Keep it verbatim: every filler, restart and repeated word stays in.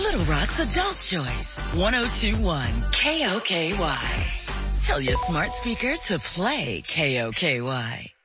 Little Rock's Adult Choice. one oh two point one K O K Y. Tell your smart speaker to play K O K Y.